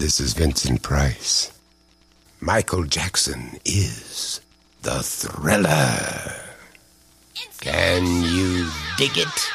This is Vincent Price. Michael Jackson is the Thriller. Can you dig it?